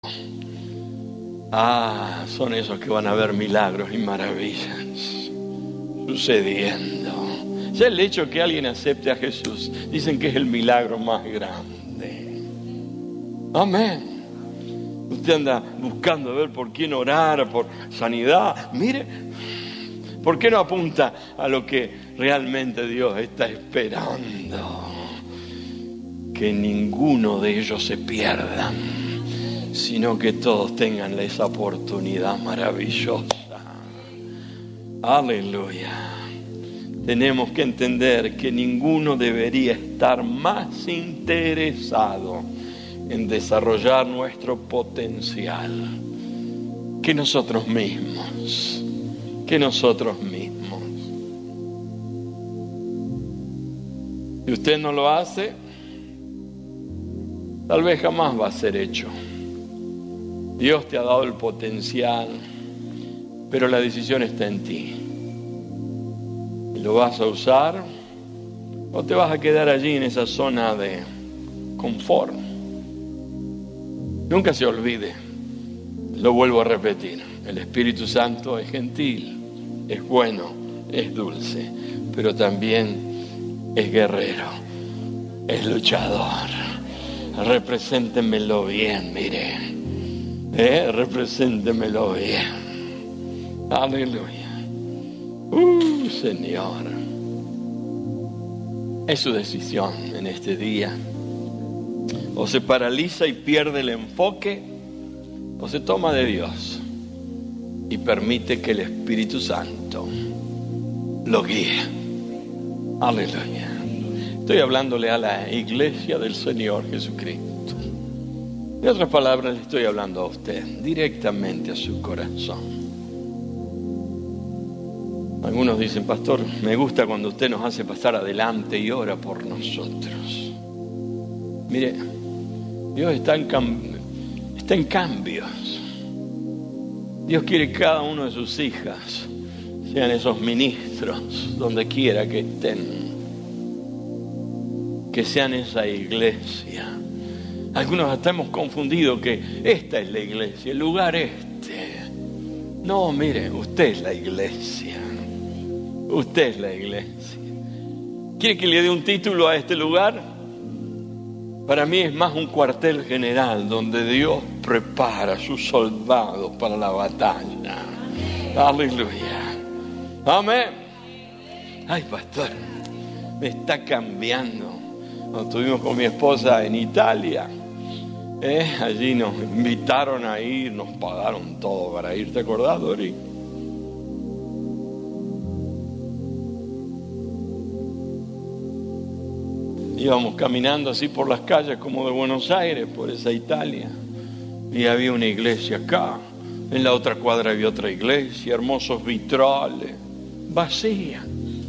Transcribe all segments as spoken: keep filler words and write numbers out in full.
Ah, son esos que van a ver milagros y maravillas sucediendo. Ya el hecho que alguien acepte a Jesús, dicen que es el milagro más grande. Amén. Usted anda buscando a ver por quién orar, por sanidad. Mire, ¿por qué no apunta a lo que realmente Dios está esperando? Que ninguno de ellos se pierda, sino que todos tengan esa oportunidad maravillosa. Aleluya. Tenemos que entender que ninguno debería estar más interesado en desarrollar nuestro potencial que nosotros mismos, que nosotros mismos. Si usted no lo hace, tal vez jamás va a ser hecho. Dios te ha dado el potencial, pero la decisión está en ti. ¿Lo vas a usar o te vas a quedar allí en esa zona de confort? Nunca se olvide, lo vuelvo a repetir, el Espíritu Santo es gentil, es bueno, es dulce, pero también es guerrero, es luchador. Represéntemelo bien, mire, eh, represéntemelo bien. Aleluya. Uh, Señor. Es su decisión en este día. O se paraliza y pierde el enfoque, o se toma de Dios y permite que el Espíritu Santo lo guíe. Aleluya. Estoy hablándole a la iglesia del Señor Jesucristo. En otras palabras, le estoy hablando a usted directamente a su corazón. Algunos dicen, pastor, me gusta cuando usted nos hace pasar adelante y ora por nosotros. Mire, Dios está en, cam- está en cambios. Dios quiere que cada uno de sus hijas sean esos ministros donde quiera que estén. Que sean esa iglesia. Algunos hasta hemos confundido que esta es la iglesia, el lugar este. No, mire, usted es la iglesia. Usted es la iglesia. ¿Quiere que le dé un título a este lugar? Para mí es más un cuartel general donde Dios prepara a sus soldados para la batalla. Aleluya. Amén. Ay, pastor, me está cambiando. Cuando estuvimos con mi esposa en Italia, eh, allí nos invitaron a ir, nos pagaron todo para ir. ¿Te acordás, Dori? Íbamos caminando así por las calles como de Buenos Aires, por esa Italia. Y había una iglesia acá. En la otra cuadra había otra iglesia, hermosos vitrales, vacía.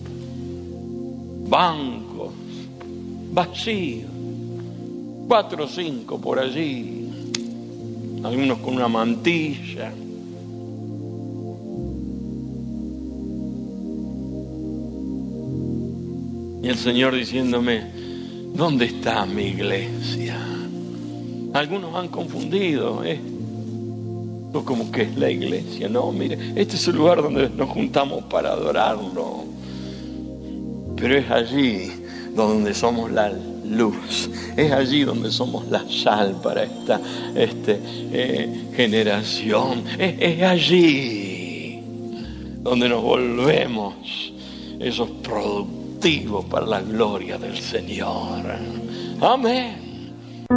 Bancos, vacíos. Cuatro o cinco por allí. Algunos con una mantilla. Y el Señor diciéndome, ¿dónde está mi iglesia? Algunos han confundido esto como que es la iglesia. No, mire, este es el lugar donde nos juntamos para adorarlo. Pero es allí donde somos la luz. Es allí donde somos la sal para esta este, eh, generación. Es, es allí donde nos volvemos esos productos para la gloria del Señor. Amén.